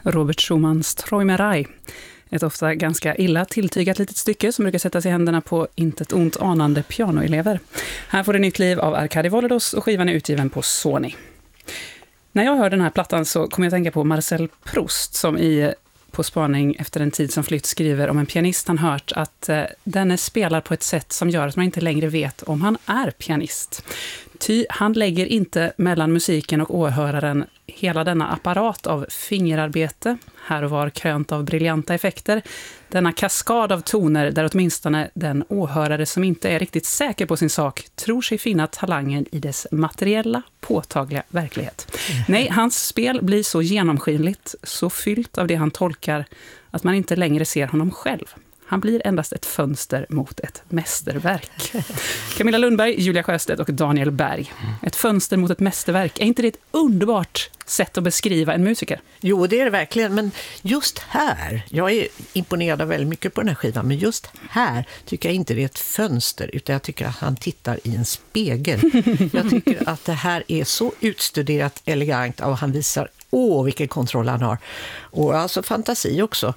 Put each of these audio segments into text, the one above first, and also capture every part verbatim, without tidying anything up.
Robert Schumanns Träumerei. Ett ofta ganska illa tilltygat litet stycke som brukar sättas i händerna på intet ont anande pianoelever. Här får det nytt liv av Arkady Volodos och skivan är utgiven på Sony. När jag hör den här plattan så kommer jag att tänka på Marcel Proust som i På spaning efter en tid som flytt skriver om en pianist han hört att eh, denne spelar på ett sätt som gör att man inte längre vet om han är pianist. Ty han lägger inte mellan musiken och åhöraren hela denna apparat av fingerarbete, här och var krönt av briljanta effekter, denna kaskad av toner där åtminstone den åhörare som inte är riktigt säker på sin sak tror sig finna talangen i dess materiella, påtagliga verklighet. Mm. Nej, hans spel blir så genomskinligt, så fyllt av det han tolkar att man inte längre ser honom själv. Han blir endast ett fönster mot ett mästerverk. Camilla Lundberg, Julia Sjöstedt och Daniel Berg. Ett fönster mot ett mästerverk. Är inte det ett underbart sätt att beskriva en musiker? Jo, det är det verkligen. Men just här, jag är imponerad av väldigt mycket på den här skivan, men just här tycker jag inte det är ett fönster, utan jag tycker att han tittar i en spegel. Jag tycker att det här är så utstuderat elegant och han visar, åh vilken kontroll han har. Och alltså fantasi också.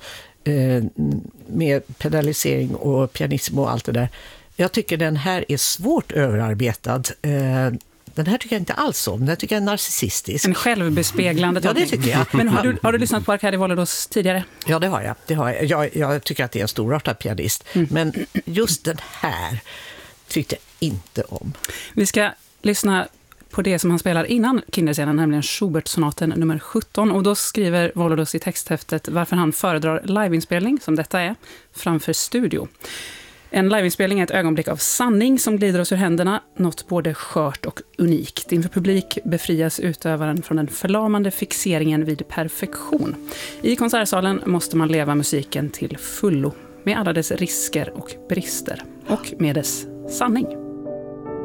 Med pedalisering och pianism och allt det där. Jag tycker den här är svårt överarbetad. Den här tycker jag inte alls om. Den här tycker jag är narcissistisk. En självbespeglande ja, det tycker jag. Men har du, har du lyssnat på Arkady Volodos tidigare? Ja, det har jag. Det har jag. Jag, jag tycker att det är en storartad pianist. Mm. Men just den här tyckte jag inte om. Vi ska lyssna på det som han spelar innan Kinderscenen, nämligen Schubert-sonaten nummer sjutton. Och då skriver Volodos i texthäftet varför han föredrar liveinspelning, som detta är, framför studio. En liveinspelning är ett ögonblick av sanning som glider oss ur händerna, något både skört och unikt. Inför publik befrias utövaren från den förlamande fixeringen vid perfektion. I konsertsalen måste man leva musiken till fullo, med alla dess risker och brister, och med dess sanning.